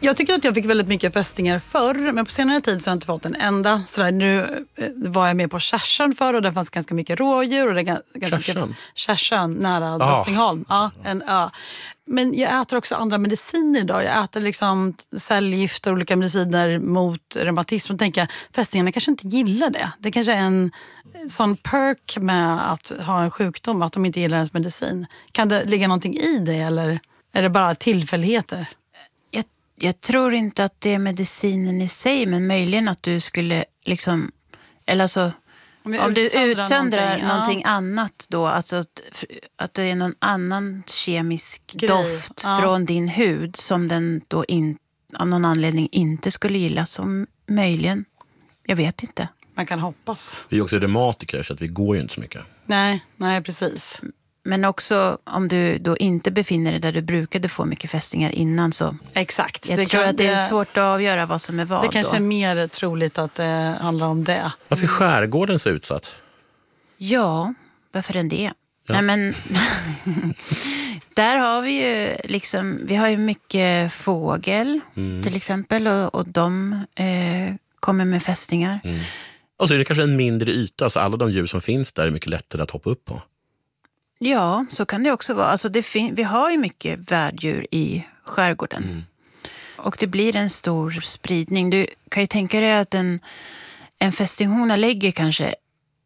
Jag tycker att jag fick väldigt mycket fästingar förr, men på senare tid så har jag inte fått en enda. Sådär, nu var jag med på Kärsön förr och där fanns ganska mycket rådjur. Och det ganska mycket Kärsön, nära Drottningholm. Ja, en ö. Men jag äter också andra mediciner idag. Jag äter liksom cellgift och olika mediciner mot reumatism. Och tänker, fästingarna kanske inte gillar det. Det kanske är en sån perk med att ha en sjukdom, att de inte gillar ens medicin. Kan det ligga någonting i det eller är det bara tillfälligheter? Jag tror inte att det är medicinen i sig, men möjligen att du skulle liksom, eller alltså, om du utsöndrar någonting annat då, alltså att det är någon annan kemisk doft från din hud som den då av någon anledning inte skulle gilla, som möjligen, jag vet inte. Man kan hoppas. Vi är också reumatiker så att vi går ju inte så mycket. Nej, precis. Men också om du då inte befinner dig där du brukade få mycket fästingar innan så... Exakt. Jag tror att det är svårt att avgöra vad som är vad. Det kanske är mer troligt att det handlar om det. Varför är skärgården så utsatt? Ja, varför är det? Ja. Nej men, där har vi ju liksom, vi har ju mycket fågel till exempel och de kommer med fästingar. Och så är det kanske en mindre yta, så alla de djur som finns där är mycket lättare att hoppa upp på. Ja, så kan det också vara. Alltså vi har ju mycket värddjur i skärgården. Och det blir en stor spridning. Du kan ju tänka dig att en fästinghona lägger kanske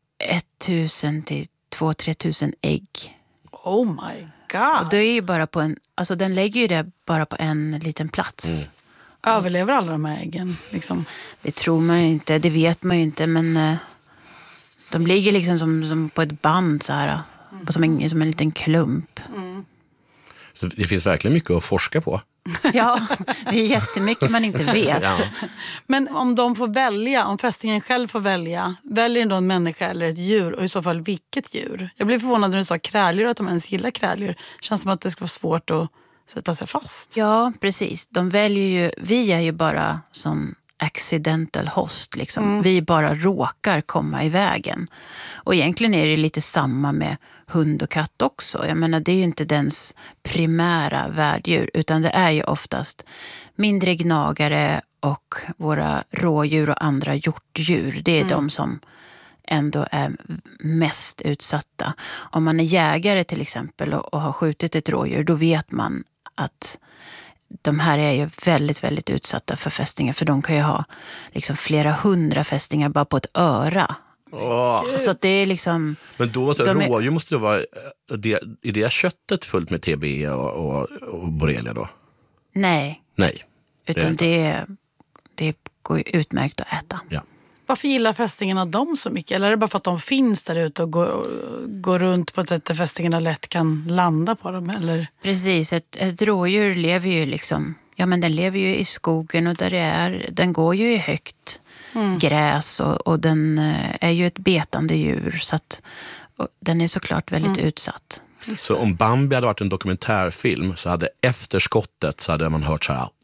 1000 till 2-3 000 ägg. Oh my god. Och det är ju bara på alltså den lägger ju det bara på en liten plats. Överlever alla de här äggen liksom? Det tror man ju inte, det vet man ju inte, men de ligger liksom som på ett band så här. Som en liten klump. Så det finns verkligen mycket att forska på. Ja, det är jättemycket man inte vet. Ja. Men om de får välja, om fästingen själv får välja, väljer då en människa eller ett djur, och i så fall vilket djur? Jag blev förvånad när du sa kräldjur, att de ens gillar kräldjur. Känns som att det ska vara svårt att sätta sig fast. Ja, precis. De väljer ju, vi är ju bara som accidental host liksom. Vi bara råkar komma i vägen. Och egentligen är det lite samma med hund och katt också. Jag menar, det är ju inte dens primära värddjur, utan det är ju oftast mindre gnagare och våra rådjur och andra hjortdjur. Det är de som ändå är mest utsatta. Om man är jägare till exempel och har skjutit ett rådjur, då vet man att de här är ju väldigt, väldigt utsatta för fästingar, för de kan ju ha liksom flera 100 fästingar bara på ett öra. Så att det är liksom... Men då måste rådjur måste det vara... Är det köttet fullt med TB och borrelia då? Nej. Utan det går ju utmärkt att äta. Ja. Varför gillar fästingarna dem så mycket? Eller är det bara för att de finns där ute och går runt på ett sätt där fästingarna lätt kan landa på dem? Eller? Precis, ett rådjur lever ju liksom... Ja, men den lever ju i skogen och den går ju i högt gräs och den är ju ett betande djur, så att den är såklart väldigt utsatt. Så om Bambi hade varit en dokumentärfilm så hade efter skottet så hade man hört så här...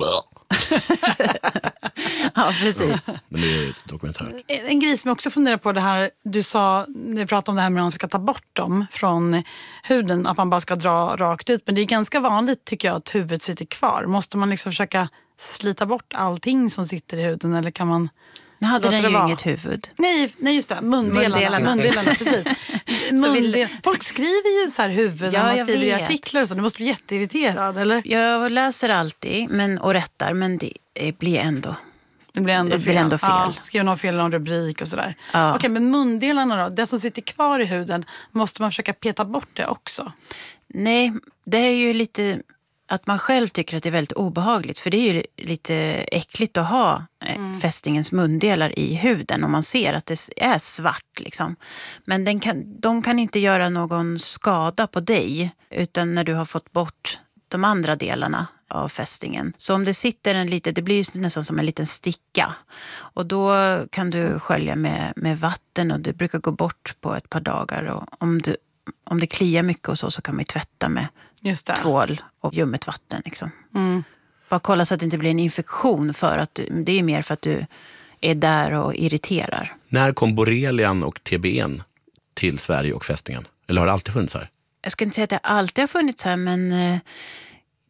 Ja, precis. Men det är ett dokumentär. En grej som jag också funderar på, det här du sa, ni pratade om det här med att man ska ta bort dem från huden, att man bara ska dra rakt ut, men det är ganska vanligt tycker jag att huvudet sitter kvar. Måste man liksom försöka slita bort allting som sitter i huden, eller kan man... Nu hade den ju inget huvud. Nej, just det. Mundelarna precis. Folk skriver ju så här huvud när man skriver i artiklar och så. Du måste bli jätteirriterad, eller? Jag läser alltid och rättar, men det blir ändå... Det blir ändå fel. Ja, skriver någon fel om rubrik och sådär. Ja. Okej, men mundelarna då? Det som sitter kvar i huden, måste man försöka peta bort det också? Nej, det är ju lite... Att man själv tycker att det är väldigt obehagligt. För det är ju lite äckligt att ha fästingens mundelar i huden. Om man ser att det är svart liksom. Men de kan inte göra någon skada på dig. Utan när du har fått bort de andra delarna av fästingen. Så om det sitter det blir ju nästan som en liten sticka. Och då kan du skölja med vatten. Och det brukar gå bort på ett par dagar. Och om det kliar mycket och så kan man ju tvätta med tvål och ljummet vatten liksom. Bara kolla så att det inte blir en infektion, för att det är mer för att du är där och irriterar. När kom borrelian och TBN till Sverige och fästingen? Eller har det alltid funnits här? Jag ska inte säga att det alltid har funnits här, men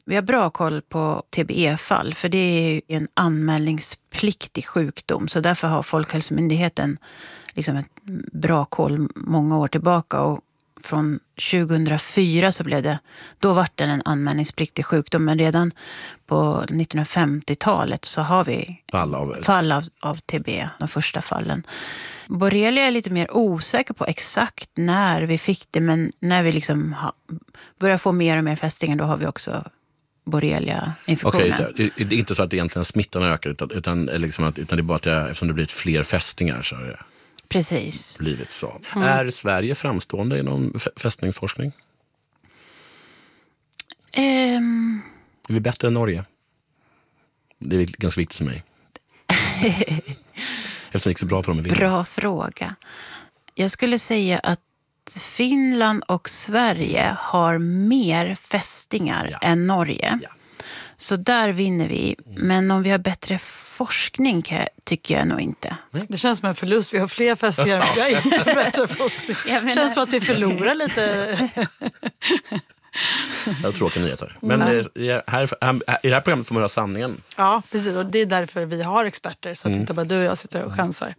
Vi har bra koll på TBE-fall, för det är en anmälningspliktig sjukdom. Så därför har Folkhälsomyndigheten liksom ett bra koll många år tillbaka. Och från 2004 så blev det, då var den en anmälningspliktig sjukdom. Men redan på 1950-talet så har vi fall av TBE, de första fallen. Borrelia är lite mer osäker på exakt när vi fick det, men när vi liksom börjar få mer och mer fästingar, då har vi också borrelia-infektioner. Okej, det är inte så att egentligen smittan ökar, utan det är bara att eftersom det blivit fler fästingar så har det precis blivit så. Är Sverige framstående inom fästningsforskning? Är vi bättre än Norge? Det är ganska viktigt för mig. Eftersom det gick så bra för dem i vinter. Bra fråga. Jag skulle säga att Finland och Sverige har mer fästingar än Norge. Ja. Så där vinner vi. Men om vi har bättre forskning tycker jag nog inte. Det känns som en förlust. Vi har fler fästingar men vi har inte bättre forskning. Det känns som att vi förlorar lite. Det är tråkiga nyheter. Men i det här programmet får man höra sanningen. Ja, precis. Och det är därför vi har experter. Så att inte bara du och jag sitter och chansar.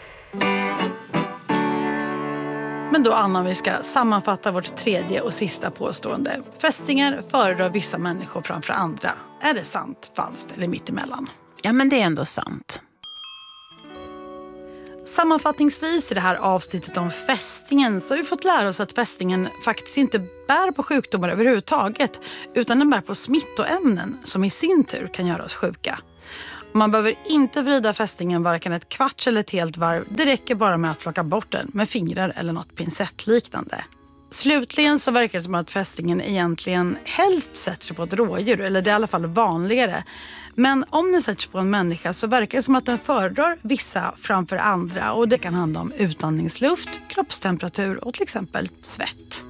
Men då, Anna, vi ska sammanfatta vårt tredje och sista påstående. Fästingar föredrar vissa människor framför andra. Är det sant, falskt eller mittemellan? Ja, men det är ändå sant. Sammanfattningsvis i det här avsnittet om fästingen så har vi fått lära oss att fästingen faktiskt inte bär på sjukdomar överhuvudtaget, utan den bär på smittoämnen som i sin tur kan göra oss sjuka. Man behöver inte vrida fästingen varken ett kvarts eller ett helt varv. Det räcker bara med att plocka bort den med fingrar eller något pincettliknande. Slutligen så verkar det som att fästingen egentligen helst sätter sig på ett rådjur, eller det är i alla fall vanligare. Men om den sätter sig på en människa så verkar det som att den föredrar vissa framför andra, och det kan handla om utandningsluft, kroppstemperatur och till exempel svett.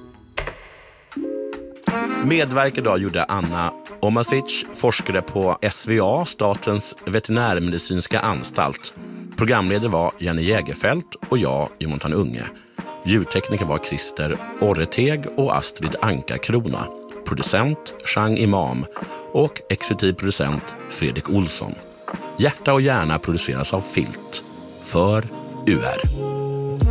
Medverkar idag gjorde Anna Omasic, forskare på SVA, Statens veterinärmedicinska anstalt. Programledare var Jenny Jägerfält och jag, Jonathan Unge. Ljudtekniker var Christer Orreteg och Astrid Anka-Krona. Producent Chang Imam och exekutiv producent Fredrik Olsson. Hjärta och hjärna produceras av Filt för UR.